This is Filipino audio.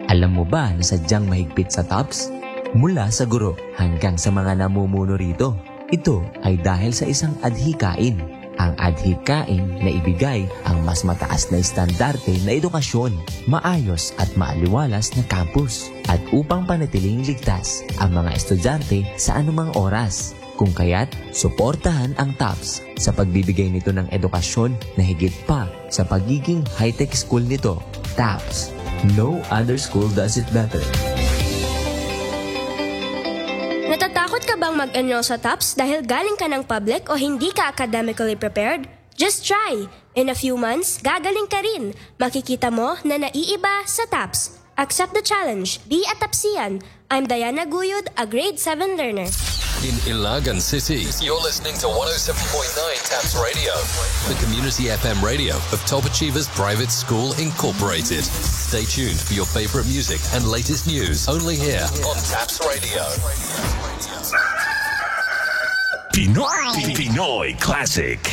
Alam mo ba na sadyang mahigpit sa TOPS? Mula sa guro hanggang sa mga namumuno rito, ito ay dahil sa isang adhikain. Ang adhikain na ibigay ang mas mataas na estandarte na edukasyon, maayos at maaliwalas na campus, at upang panatiling ligtas ang mga estudyante sa anumang oras. Kung kaya't, suportahan ang TOPS sa pagbibigay nito ng edukasyon na higit pa sa pagiging high-tech school nito. TOPS. No other school does it better. Natatakot ka bang mag-enroll sa TOPS dahil galing ka ng public o hindi ka academically prepared? Just try! In a few months, gagaling ka rin. Makikita mo na naiiba sa TOPS. Accept the challenge. Be a TOPSian. I'm Diana Guyod, a grade 7 learner. In Ilagan City, you're listening to 107.9 TAPS Radio, the community FM radio of Top Achievers Private School Incorporated. Stay tuned for your favorite music and latest news only here on TAPS Radio. Pinoy Classic.